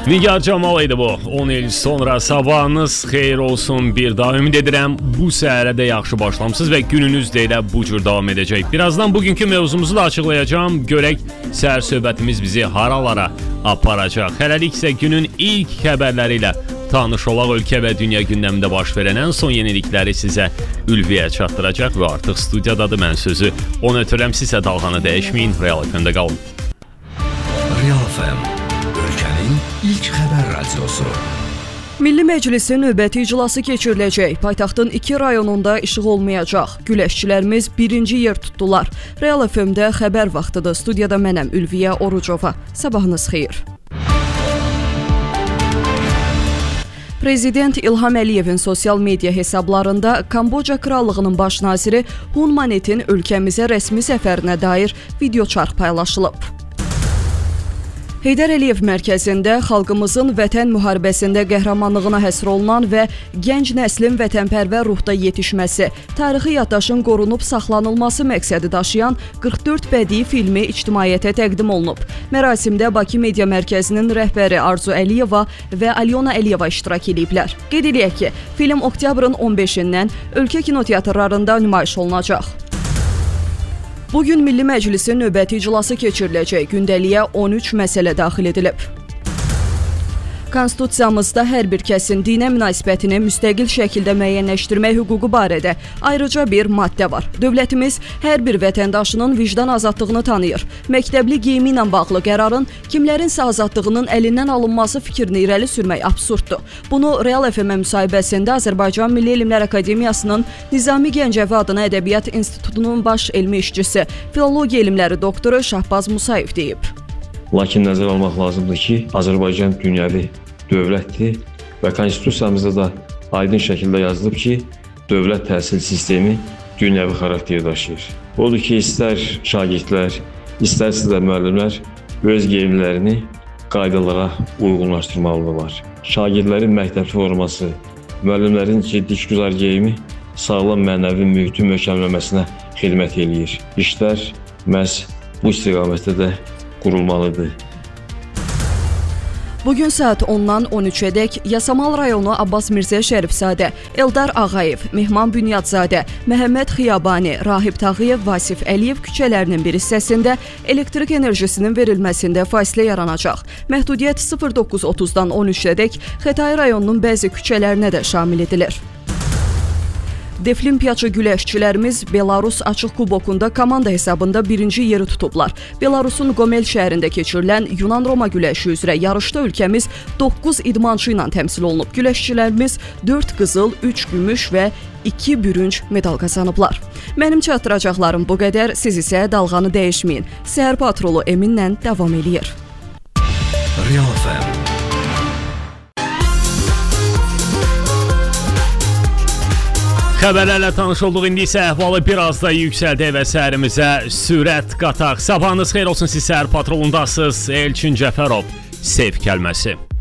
Nigar Camal idi bu. 10 il sonra sabahınız xeyir olsun bir daha. Ümid edirəm bu səhərə də yaxşı başlamısınız və gününüz də elə bu cür davam edəcək. Birazdan bugünkü mövzumuzu da açıqlayacağım. Görək səhər söhbətimiz bizi haralara aparacaq. Hələlik isə günün ilk xəbərləri ilə tanış olaq. Ölkə və dünya gündəmində baş verən ən son yenilikləri sizə Ülviyə çatdıracaq və artıq studiyadadır. Mən sözü ona ötürəm, sizə dalğanı dəyişməyin. Real FM-də qalın. Real FM, ölkənin ilk xəbər radiosu. Milli Məclisin növbəti iclası keçiriləcək. Paytaxtın 2 rayonunda işıq olmayacaq. Güləşçilərimiz birinci yer tutdular. Real FM-də xəbər vaxtıdır. Studiyada mənəm Ülviyə Orucova. Sabahınız xeyir. Prezident İlham Əliyevin sosial media hesablarında Kamboca Krallığının baş naziri Hun Manetin ölkəmizə rəsmi səfərinə dair video çarx paylaşılıb. Heydər Əliyev mərkəzində xalqımızın vətən müharibəsində qəhrəmanlığına həsr olunan və gənc nəslin vətənpərvər ruhda yetişməsi, tarixi yaddaşın qorunub saxlanılması məqsədi daşıyan 44 bədii filmi ictimaiyyətə təqdim olunub. Mərasimdə Bakı Media Mərkəzinin rəhbəri Arzu Əliyeva və Alyona Əliyeva iştirak ediblər. Qeyd edək ki, film oktyabrın 15-dən ölkə kinoteatrlarında nümayiş olunacaq. Bugün Milli Məclisin növbəti iclası keçiriləcək. Gündəliyə 13 məsələ daxil edilib. Konstitusiyamızda hər bir kəsin dinə münasibətini müstəqil şəkildə müəyyənləşdirmək hüququ barədə ayrıca bir maddə var. Dövlətimiz hər bir vətəndaşının vicdan azadlığını tanıyır. Məktəbli geyimi ilə bağlı qərarın kimlərinsə azadlığının əlindən alınması fikrini irəli sürmək absurddur. Bunu Real FM müsahibəsində Azərbaycan Milli Elmlər Akademiyasının Nizami Gəncəvi adına Ədəbiyyat İnstitutunun baş elmi işçisi, filologiya elmləri doktoru Şahbaz Musayev deyib. Lakin nəzərə almaq lazımdır ki, Azərbaycan dünyəvi dövlətdir və konstitusiyamızda da aydın şəkildə yazılıb ki, dövlət təhsil sistemi dünyəvi xarakteri daşıyır. Odur ki, istər şagirdlər, istərsə də müəllimlər öz geyimlərini qaydalara uyğunlaşdırmalıdırlar. Şagirdlərin məktəb forması, müəllimlərin diş-güzar geyimi sağlam mənəvi mühitin möhkəmləməsinə xidmət eləyir. İşlər məhz bu istiqamətdə də qurulmalıdır. Bugün saat 10-dan 13-ədək Yasamal rayonu Abbas Mirzə Şərifzadə, Eldar Ağayev, Mehman Bünyadzadə, Məhəmməd Xiyabani, Rahib Tağıyev, Vasif Əliyev küçələrinin bir hissəsində elektrik enerjisinin verilməsində fasilə yaranacaq. Məhdudiyyət 09:30-dan 13-ədək Xətai rayonunun bəzi küçələrinə də şamil edilir. Deflimpiyaçı güləşçilərimiz Belarus Açıq Kubokunda komanda hesabında birinci yeri tutublar. Belarusun Qomel şəhərində keçirilən Yunan-Roma güləşi üzrə yarışda ölkəmiz 9 idmançı ilə təmsil olunub. Güləşçilərimiz 4 qızıl, 3 gümüş və 2 bürünc medal qazanıblar. Mənim çatdıracaqlarım bu qədər, siz isə dalğanı dəyişməyin. Səhər patrolu Eminlə davam edir. Real FM. Xəbərlərlə tanış olduq, indi isə əhvalı biraz da yüksəldək və səhərimizə sürət qataq. Sabahınız xeyir olsun, siz səhər patrolundasınız. Elçin Cəfərov, Sev kəlməsi.